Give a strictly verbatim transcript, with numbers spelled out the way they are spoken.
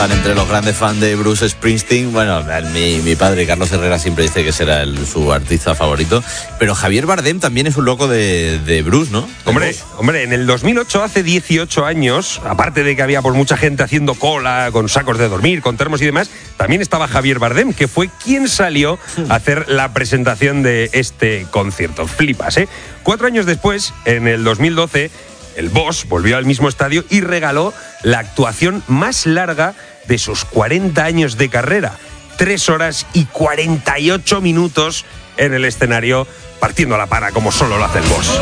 están entre los grandes fans de Bruce Springsteen. Bueno, mi, mi padre Carlos Herrera siempre dice que será el, su artista favorito, pero Javier Bardem también es un loco de, de Bruce, ¿no? Hombre, hombre, en el dos mil ocho, hace dieciocho años, aparte de que había por mucha gente haciendo cola con sacos de dormir, con termos y demás, también estaba Javier Bardem, que fue quien salió a hacer la presentación de este concierto. Flipas, ¿eh? Cuatro años después, en el dos mil doce, el Boss volvió al mismo estadio y regaló la actuación más larga de sus cuarenta años de carrera. Tres horas y cuarenta y ocho minutos en el escenario, partiendo la pana como solo lo hace el Boss.